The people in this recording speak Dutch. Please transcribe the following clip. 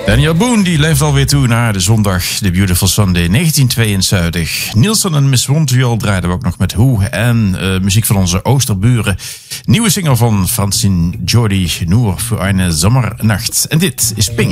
Daniel Boone die leeft alweer toe naar de zondag, The Beautiful Sunday 1972. Nielsen en Miss Montreal draaiden we ook nog met Who en muziek van onze Oosterburen. Nieuwe single van Francine Jordi, Nur für eine Sommernacht. En dit is Pink.